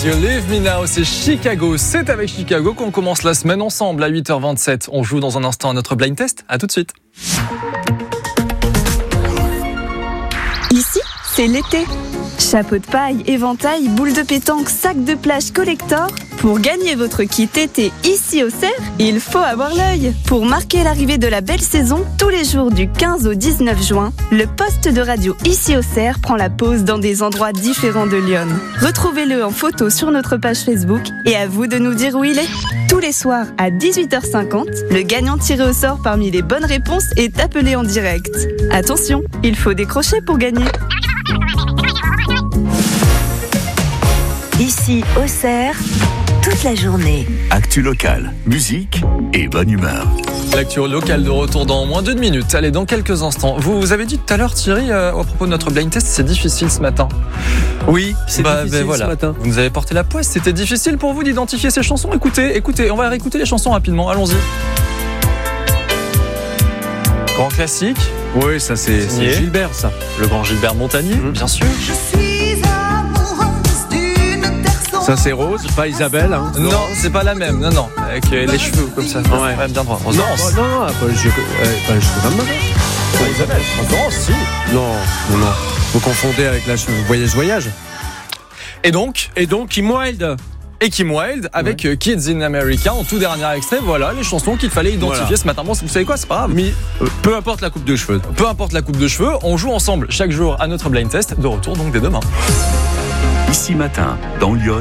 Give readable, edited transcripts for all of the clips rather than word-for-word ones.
You Leave Me Now, c'est Chicago. C'est avec Chicago qu'on commence la semaine ensemble à 8h27. On joue dans un instant à notre blind test. À tout de suite. Ici, c'est l'été. Chapeau de paille, éventail, boule de pétanque, sac de plage collector. Pour gagner votre kit été ici au Cerf, il faut avoir l'œil. Pour marquer l'arrivée de la belle saison, tous les jours du 15 au 19 juin, le poste de radio ici au Cerf prend la pause dans des endroits différents de Lyon. Retrouvez-le en photo sur notre page Facebook et à vous de nous dire où il est. Tous les soirs à 18h50, le gagnant tiré au sort parmi les bonnes réponses est appelé en direct. Attention, il faut décrocher pour gagner. Ici au Cerf, toute la journée. Actu locale, musique et bonne humeur. L'actu locale de retour dans moins d'1 minute. Allez, dans quelques instants. Vous avez dit tout à l'heure, Thierry, à propos de notre blind test, c'est difficile ce matin. Oui, c'est difficile ce matin. Vous nous avez porté la poisse. C'était difficile pour vous d'identifier ces chansons. Écoutez, on va réécouter les chansons rapidement. Allons-y. Grand classique. Oui, ça c'est Gilbert, ça. Le grand Gilbert Montagnier, bien sûr. Ça c'est Rose, pas Isabelle. Hein. Non, c'est pas la même. Non, avec les cheveux comme ça. Ouais. Bien droit. Non, pas les cheveux comme ça. Pas Isabelle. Non, si. Non. Vous confondez avec la Voyage. Et donc Kim Wilde. Et Kim Wilde avec Kids in America en tout dernier extrait. Voilà les chansons qu'il fallait identifier ce matin. Bon, vous savez quoi, c'est pas grave. Mais peu importe la coupe de cheveux. On joue ensemble chaque jour à notre blind test. De retour donc dès demain. Ici matin, dans Lyon,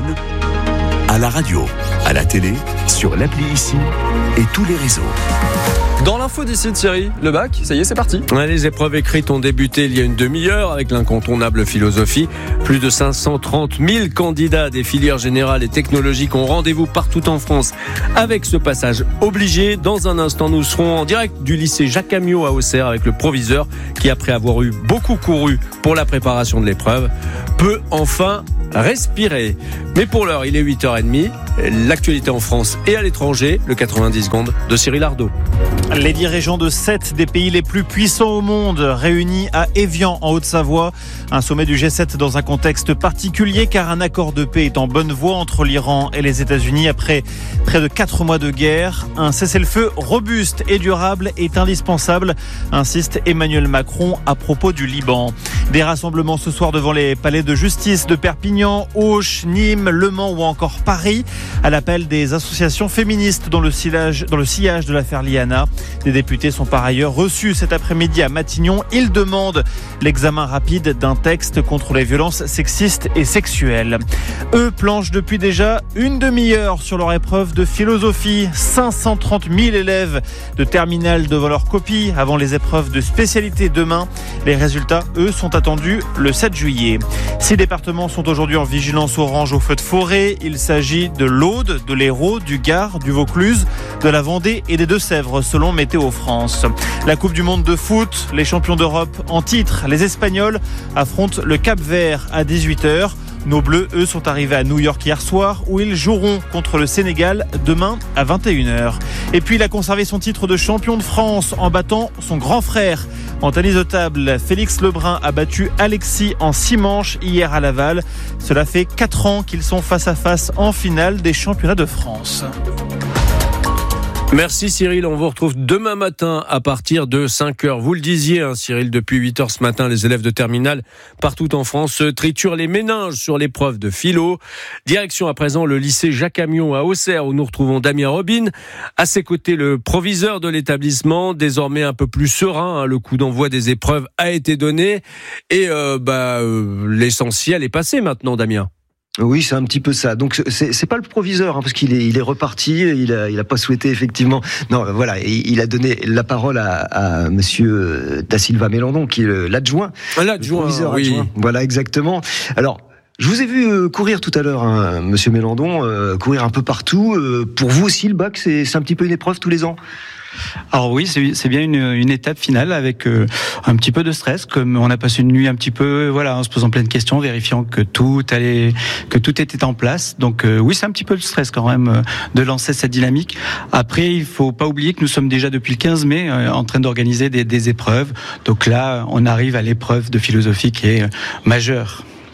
à la radio, à la télé, sur l'appli Ici et tous les réseaux. Dans l'info d'ici, Thierry, le bac, ça y est, c'est parti. Les épreuves écrites ont débuté il y a une demi-heure avec l'incontournable philosophie. Plus de 530 000 candidats des filières générales et technologiques ont rendez-vous partout en France avec ce passage obligé. Dans un instant, nous serons en direct du lycée Jacques Amiot à Auxerre avec le proviseur qui, après avoir eu beaucoup couru pour la préparation de l'épreuve, peut enfin respirer. Mais pour l'heure, il est 8h30. L'actualité en France et à l'étranger, le 90 secondes de Cyril Ardo. Les dirigeants de 7 des pays les plus puissants au monde réunis à Évian en Haute-Savoie. Un sommet du G7 dans un contexte particulier car un accord de paix est en bonne voie entre l'Iran et les États-Unis après près de 4 mois de guerre. Un cessez-le-feu robuste et durable est indispensable, insiste Emmanuel Macron à propos du Liban. Des rassemblements ce soir devant les palais de justice de Perpignan, Auch, Nîmes, Le Mans ou encore Paris à l'appel des associations féministes dans le sillage de l'affaire Liana. Des députés sont par ailleurs reçus cet après-midi à Matignon. Ils demandent l'examen rapide d'un texte contre les violences sexistes et sexuelles. Eux planchent depuis déjà une demi-heure sur leur épreuve de philosophie. 530 000 élèves de terminale devant leur copie avant les épreuves de spécialité demain. Les résultats, eux, sont attendus le 7 juillet. 6 départements sont aujourd'hui en vigilance orange au feu de forêt. Il s'agit de l'Aude, de l'Hérault, du Gard, du Vaucluse, de la Vendée et des Deux-Sèvres, selon Météo France. La Coupe du Monde de foot, les champions d'Europe en titre, les Espagnols affrontent le Cap-Vert à 18h. Nos Bleus, eux, sont arrivés à New York hier soir où ils joueront contre le Sénégal demain à 21h. Et puis, il a conservé son titre de champion de France en battant son grand frère. En tennis de table, Félix Lebrun a battu Alexis en 6 manches hier à Laval. Cela fait 4 ans qu'ils sont face à face en finale des championnats de France. Merci Cyril, on vous retrouve demain matin à partir de 5h. Vous le disiez Cyril, depuis 8h ce matin, les élèves de terminale partout en France se triturent les méninges sur l'épreuve de philo. Direction à présent le lycée Jacques Amiot à Auxerre où nous retrouvons Damien Robin. À ses côtés, le proviseur de l'établissement, désormais un peu plus serein. Le coup d'envoi des épreuves a été donné et l'essentiel est passé maintenant, Damien. Oui, c'est un petit peu ça. Donc c'est pas le proviseur parce qu'il est reparti. Il a pas souhaité effectivement. Non, voilà. Il a donné la parole à Monsieur Da Silva Mélandon, qui est l'adjoint. L'adjoint, proviseur oui. adjoint. Voilà, exactement. Alors. Je vous ai vu courir tout à l'heure, Monsieur Mélandon, courir un peu partout. Pour vous aussi, le bac, c'est un petit peu une épreuve tous les ans. Alors oui, c'est bien une étape finale avec un petit peu de stress, comme on a passé une nuit un petit peu, en se posant plein de questions, vérifiant que tout était en place. Donc oui, c'est un petit peu de stress quand même de lancer cette dynamique. Après, il faut pas oublier que nous sommes déjà depuis le 15 mai en train d'organiser des épreuves. Donc là, on arrive à l'épreuve de philosophie qui est majeure.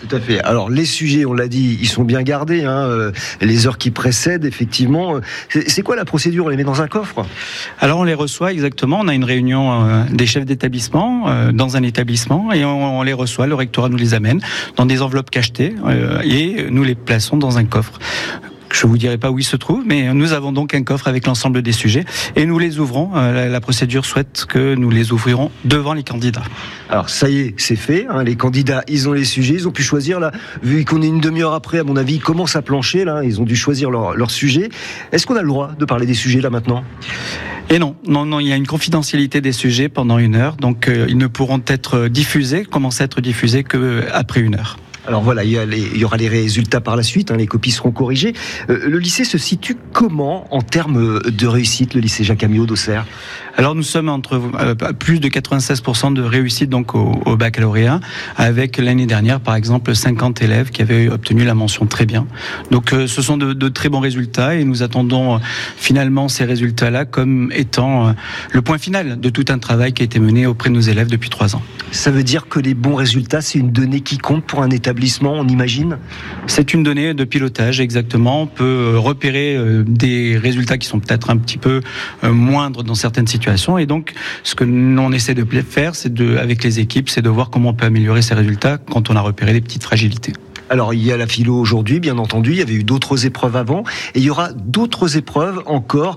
Tout à fait. Alors les sujets, on l'a dit, ils sont bien gardés. Les heures qui précèdent, effectivement. C'est quoi la procédure ? On les met dans un coffre ? Alors on les reçoit exactement. On a une réunion des chefs d'établissement dans un établissement et on les reçoit. Le rectorat nous les amène dans des enveloppes cachetées et nous les plaçons dans un coffre. Je vous dirai pas où il se trouve, mais nous avons donc un coffre avec l'ensemble des sujets et nous les ouvrons. La procédure souhaite que nous les ouvrirons devant les candidats. Alors ça y est, c'est fait. Les candidats, ils ont les sujets, ils ont pu choisir là. Vu qu'on est une demi-heure après, à mon avis, ils commencent à plancher là. Ils ont dû choisir leur sujet. Est-ce qu'on a le droit de parler des sujets là maintenant ? Et non, il y a une confidentialité des sujets pendant 1 heure, donc ils ne pourront être diffusés, commencer à être diffusés qu'après 1 heure. Alors voilà, il y aura les résultats par la suite, les copies seront corrigées. Le lycée se situe comment en termes de réussite, le lycée Jacques Amiot d'Auxerre ? Alors nous sommes entre plus de 96% de réussite donc au baccalauréat, avec l'année dernière par exemple 50 élèves qui avaient obtenu la mention très bien. Donc ce sont de très bons résultats et nous attendons finalement ces résultats-là comme étant le point final de tout un travail qui a été mené auprès de nos élèves depuis 3 ans. Ça veut dire que les bons résultats, c'est une donnée qui compte pour un établissement, on imagine ? C'est une donnée de pilotage, exactement. On peut repérer des résultats qui sont peut-être un petit peu moindres dans certaines situations. Et donc, ce que l'on essaie de faire, avec les équipes, c'est de voir comment on peut améliorer ces résultats quand on a repéré des petites fragilités. Alors, il y a la philo aujourd'hui, bien entendu. Il y avait eu d'autres épreuves avant. Et il y aura d'autres épreuves encore.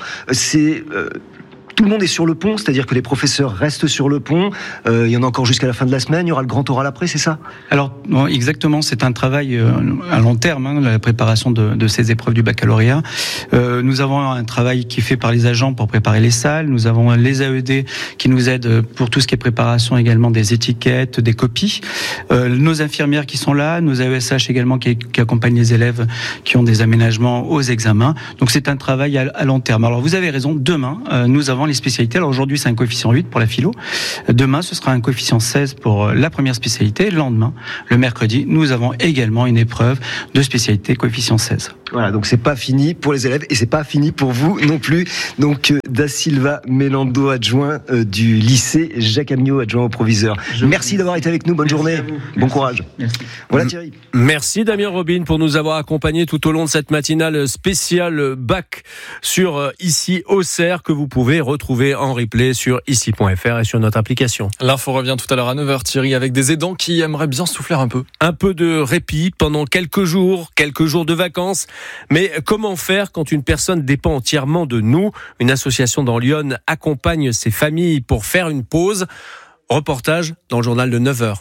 Tout le monde est sur le pont, c'est-à-dire que les professeurs restent sur le pont. Il y en a encore jusqu'à la fin de la semaine. Il y aura le grand oral après, c'est ça ? Alors, exactement, c'est un travail à long terme, la préparation de ces épreuves du baccalauréat. Nous avons un travail qui est fait par les agents pour préparer les salles. Nous avons les AED qui nous aident pour tout ce qui est préparation également des étiquettes, des copies. Nos infirmières qui sont là, nos AESH également qui accompagnent les élèves qui ont des aménagements aux examens. Donc, c'est un travail à long terme. Alors, vous avez raison, demain, nous avons les spécialités. Alors aujourd'hui, c'est un coefficient 8 pour la philo. Demain, ce sera un coefficient 16 pour la première spécialité. Le lendemain, le mercredi, nous avons également une épreuve de spécialité coefficient 16. Voilà, donc c'est pas fini pour les élèves et c'est pas fini pour vous non plus. Donc Da Silva Melando, adjoint du lycée Jacques Amiot, adjoint au proviseur. Merci d'avoir été avec nous. Bonne journée. Bon courage. Merci. Voilà Thierry. Merci Damien Robin pour nous avoir accompagnés tout au long de cette matinale spéciale bac sur Ici Auxerre que vous pouvez retrouver en replay sur ici.fr et sur notre application. L'info revient tout à l'heure à 9h, Thierry, avec des aidants qui aimeraient bien souffler un peu. Un peu de répit pendant quelques jours de vacances. Mais comment faire quand une personne dépend entièrement de nous ? Une association dans Lyon accompagne ses familles pour faire une pause. Reportage dans le journal de 9h.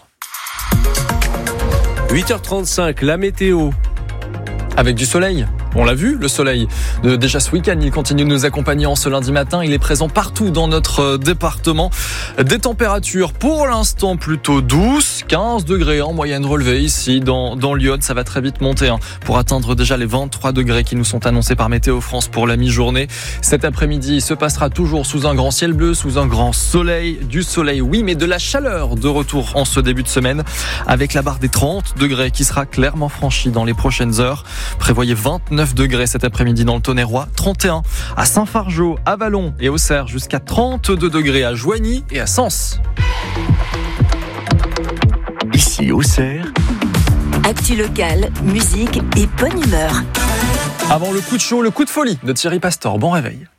8h35, la météo. Avec du soleil. On l'a vu, le soleil. Déjà ce week-end, il continue de nous accompagner en ce lundi matin. Il est présent partout dans notre département. Des températures pour l'instant plutôt douces. 15 degrés en moyenne relevée ici dans Lyon. Ça va très vite monter pour atteindre déjà les 23 degrés qui nous sont annoncés par Météo France pour la mi-journée. Cet après-midi, il se passera toujours sous un grand ciel bleu, sous un grand soleil. Du soleil, oui, mais de la chaleur de retour en ce début de semaine. Avec la barre des 30 degrés qui sera clairement franchie dans les prochaines heures. Prévoyez 29 degrés cet après-midi dans le Tonnerrois, 31 à Saint-Fargeau, à Vallon et Auxerre, jusqu'à 32 degrés à Joigny et à Sens. Ici Auxerre. Actu locale, musique et bonne humeur. Avant le coup de chaud, le coup de folie de Thierry Pastor. Bon réveil.